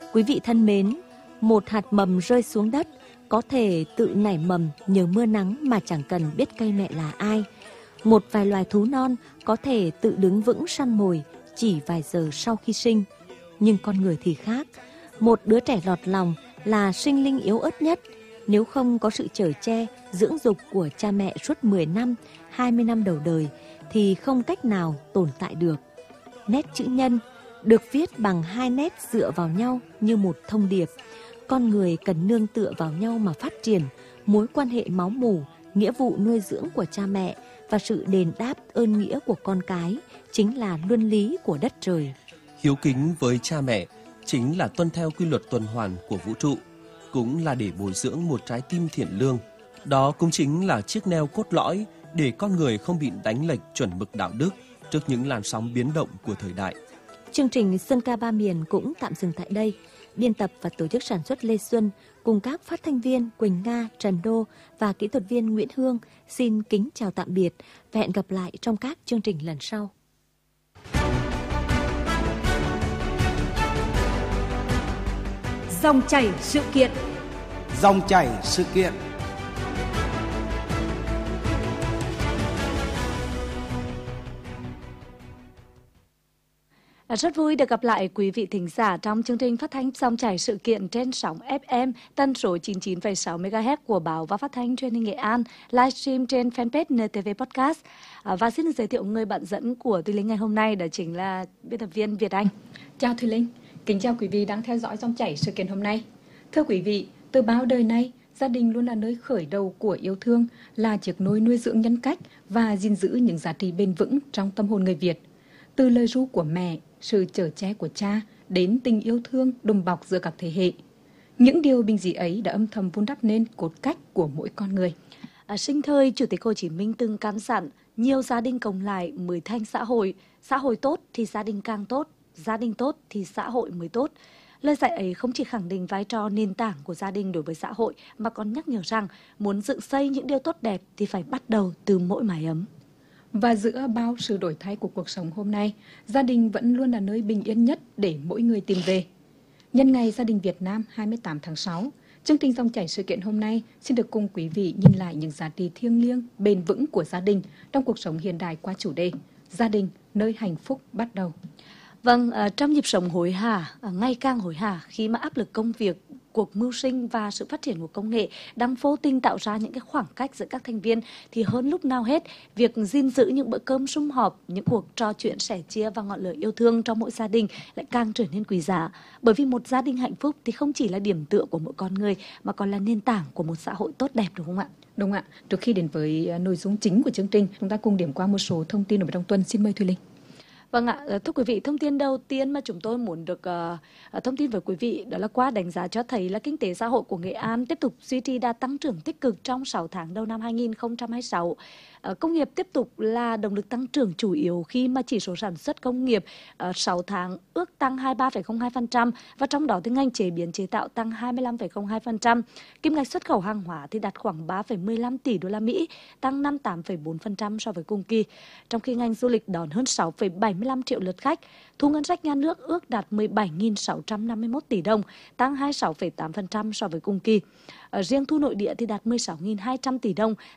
Quý vị thân mến, một hạt mầm rơi xuống đất có thể tự nảy mầm nhờ mưa nắng mà chẳng cần biết cây mẹ là ai. Một vài loài thú non có thể tự đứng vững săn mồi chỉ vài giờ sau khi sinh. Nhưng con người thì khác. Một đứa trẻ lọt lòng là sinh linh yếu ớt nhất. Nếu không có sự chở che, dưỡng dục của cha mẹ suốt 10 năm, 20 năm đầu đời thì không cách nào tồn tại được. Nét chữ nhân được viết bằng hai nét dựa vào nhau như một thông điệp. Con người cần nương tựa vào nhau mà phát triển. Mối quan hệ máu mủ, nghĩa vụ nuôi dưỡng của cha mẹ và sự đền đáp ơn nghĩa của con cái chính là luân lý của đất trời. Hiếu kính với cha mẹ chính là tuân theo quy luật tuần hoàn của vũ trụ, cũng là để bồi dưỡng một trái tim thiện lương. Đó cũng chính là chiếc neo cốt lõi để con người không bị đánh lệch chuẩn mực đạo đức trước những làn sóng biến động của thời đại. Chương trình Sơn ca ba miền cũng tạm dừng tại đây. Biên tập và tổ chức sản xuất Lê Xuân cùng các phát thanh viên Quỳnh Nga, Trần Đô và kỹ thuật viên Nguyễn Hương xin kính chào tạm biệt và hẹn gặp lại trong các chương trình lần sau. Dòng chảy sự kiện. Dòng chảy sự kiện. Rất vui được gặp lại quý vị thính giả trong chương trình phát thanh Dòng chảy sự kiện trên sóng FM tần số 99,6 MHz của Báo và Phát thanh Truyền hình Nghệ An, livestream trên fanpage NTV Podcast. Và xin được giới thiệu người bạn dẫn của Thùy Linh ngày hôm nay, đó chính là biên tập viên Việt Anh. Chào Thùy Linh, kính chào quý vị đang theo dõi Dòng chảy sự kiện hôm nay. Thưa quý vị, từ bao đời nay, gia đình luôn là nơi khởi đầu của yêu thương, là chiếc nôi nuôi dưỡng nhân cách và gìn giữ những giá trị bền vững trong tâm hồn người Việt. Từ lời ru của mẹ, sự chở che của cha đến tình yêu thương đùm bọc giữa các thế hệ. Những điều bình dị ấy đã âm thầm vun đắp nên cốt cách của mỗi con người. Sinh thời, Chủ tịch Hồ Chí Minh từng căn dặn, nhiều gia đình cộng lại mới thành xã hội tốt thì gia đình càng tốt, gia đình tốt thì xã hội mới tốt. Lời dạy ấy không chỉ khẳng định vai trò nền tảng của gia đình đối với xã hội mà còn nhắc nhở rằng muốn dựng xây những điều tốt đẹp thì phải bắt đầu từ mỗi mái ấm. Và giữa bao sự đổi thay của cuộc sống hôm nay, gia đình vẫn luôn là nơi bình yên nhất để mỗi người tìm về. Nhân ngày Gia đình Việt Nam 28 tháng 6, chương trình Dòng chảy sự kiện hôm nay xin được cùng quý vị nhìn lại những giá trị thiêng liêng, bền vững của gia đình trong cuộc sống hiện đại qua chủ đề Gia đình, nơi hạnh phúc bắt đầu. Vâng, trong nhịp sống hối hả, ngày càng hối hả khi mà áp lực công việc, cuộc mưu sinh và sự phát triển của công nghệ đang vô tình tạo ra những cái khoảng cách giữa các thành viên, thì hơn lúc nào hết, việc gìn giữ những bữa cơm sum họp, những cuộc trò chuyện sẻ chia và ngọn lửa yêu thương trong mỗi gia đình lại càng trở nên quý giá. Bởi vì một gia đình hạnh phúc thì không chỉ là điểm tựa của mỗi con người mà còn là nền tảng của một xã hội tốt đẹp, đúng không ạ? Đúng ạ. Trước khi đến với nội dung chính của chương trình, chúng ta cùng điểm qua một số thông tin nổi bật trong tuần. Xin mời Thùy Linh. Vâng ạ, thưa quý vị, thông tin đầu tiên mà chúng tôi muốn được thông tin với quý vị đó là qua đánh giá cho thấy là kinh tế xã hội của Nghệ An tiếp tục duy trì đà tăng trưởng tích cực trong 6 tháng đầu năm 2026. Công nghiệp tiếp tục là động lực tăng trưởng chủ yếu khi mà chỉ số sản xuất công nghiệp 6 tháng ước tăng 23,02% và trong đó thì ngành chế biến chế tạo tăng 25,02%. Kim ngạch xuất khẩu hàng hóa thì đạt khoảng 3,15 tỷ đô la Mỹ, tăng 58,4% so với cùng kỳ. Trong khi ngành du lịch đón hơn 6,75 triệu lượt khách, thu ngân sách nhà nước ước đạt 17.651 tỷ đồng, tăng 26,8% so với cùng kỳ. Riêng thu nội địa thì đạt 16.200 tỷ đồng,